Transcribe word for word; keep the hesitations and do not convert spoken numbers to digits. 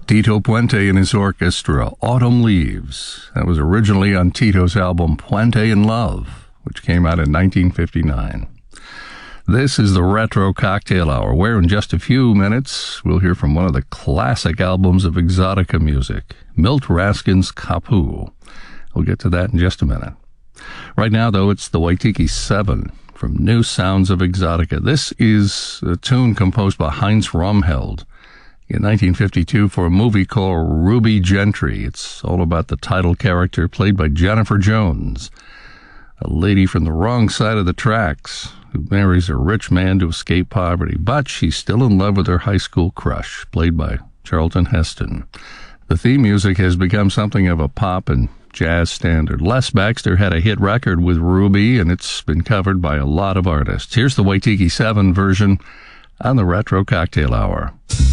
Tito Puente and his orchestra, Autumn Leaves. That was originally on Tito's album Puente in Love, which came out in nineteen fifty-nine. This is the Retro Cocktail Hour, where in just a few minutes we'll hear from one of the classic albums of exotica music, Milt Raskin's Kapu. We'll get to that in just a minute. Right now, though, it's the Waitiki seven from New Sounds of Exotica. This is a tune composed by Heinz Romheld in nineteen fifty-two for a movie called Ruby Gentry. It's all about the title character played by Jennifer Jones, a lady from the wrong side of the tracks who marries a rich man to escape poverty, but she's still in love with her high school crush, played by Charlton Heston. The theme music has become something of a pop and jazz standard. Les Baxter had a hit record with Ruby, and it's been covered by a lot of artists. Here's the Waitiki seven version on the Retro Cocktail Hour.